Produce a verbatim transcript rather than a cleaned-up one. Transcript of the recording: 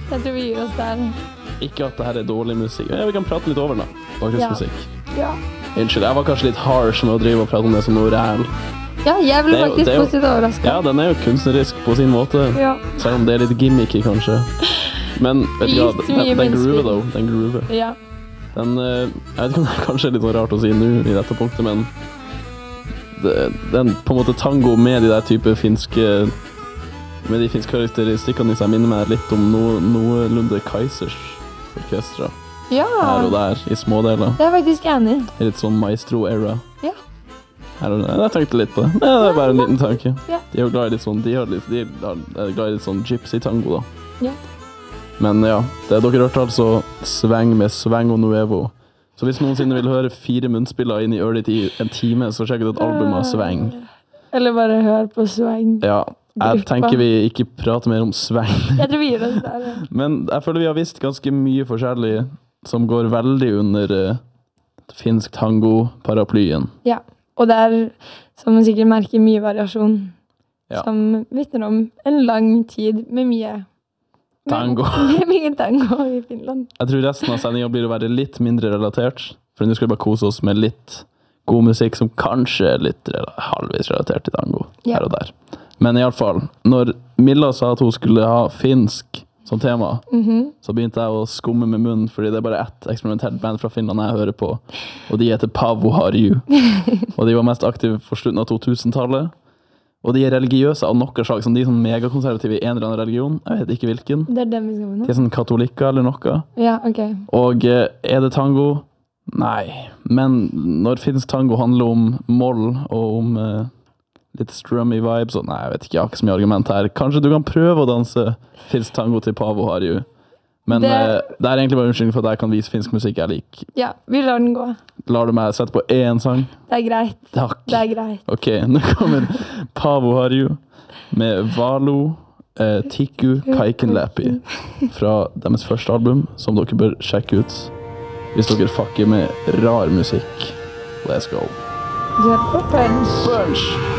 Jeg tror vi gir oss der. Ikke at det her er dårlig musikk. Ja, vi kan prate litt over da. Bakgrunnsmusikk. Ja. Unnskyld, jeg var kanskje litt harsh med å drive og prate om det som noe ræl. Ja, jeg ble Det er jo- faktisk det er jo- positivt overrasket. Ja, den er jo kunstnerisk på sin måte. Ja. Selv om det er litt gimmicky, kanskje. Men, vet du hva, Litt den, mye den groover, munnspill. da. Den groover. Ja. Den, eh, jeg vet ikke om det er kanskje litt sånn rart å si nå i dette punktet, men det, den på en måte tango med de der type finske med de finske karakteristikkene i seg minner meg litt om noe, noenlunde Kaisers orkestra. Ja. Her og der, i smådeler. Det er jeg faktisk enig. I litt sånn maestro-era. Ja. Her og der. Jeg tenkte litt på det. Ja, det er bare en liten tanke. Ja. De er jo glad i litt sånn, de, har litt, de er glad i litt sånn gypsy-tango, da. Ja. Men ja, det dere hørte altså Sveng med Svengo Nuevo. Så hvis noensinne vil høre fire munnspiller inn i øret i en time, så sjekk ut et album av Sveng. Eller bare hør på Sveng. Ja, jeg tenker vi ikke prater mer om Sveng. Jeg tror vi gir oss der. Ja. Men jeg føler vi har visst ganske mye forskjellig som går veldig under uh, finsk tango-paraplyen. Ja, og det er, som man sikkert merker, mye variasjon. Ja. Som vittner om en lang tid med mye Tango. Med mye tango i Finland. Jeg tror resten av sendingen blir å være litt mindre relatert, for nå skal vi bare kose oss med litt god musikk som kanskje er litt rela- halvvis relatert til tango, Ja. her og der. Men i alle fall, når Milla sa at hun skulle ha finsk som tema, Mhm. så begynte jeg å skumme med munnen, fordi det er bare ett eksperimentelt band fra Finland jeg hører på, og de heter Paavo Harju. Og de var mest aktive for slutten av to-tusentallet. Og de er religiøse av noe slag, som de er sånn megakonservative i en eller annen religion. Jeg vet ikke hvilken. Det er dem vi skal med De nå? er sånn katolikker eller noe. Ja, ok. Og eh, er det tango? Nei. Men når finsk tango handler om moll og om eh, litt strummy vibes, og nei, jeg vet ikke, jeg har ikke så mye argument her. Kanskje du kan prøve å danse finsk tango til Paavo Harju. Men det... Det- Eh, det er egentlig bare unnskyldning for at jeg kan vise finsk musikk jeg liker. Ja, vi lar den gå. Lar du meg sette på én sang? Det er greit. Takk. Det er greit. Ok, nå kommer Paavo Harju med Valo eh, Tiku Kaikenläpi fra deres første album, som dere bør sjekke ut hvis dere fucker med rar musikk. Let's go. Du er på punch. Punch!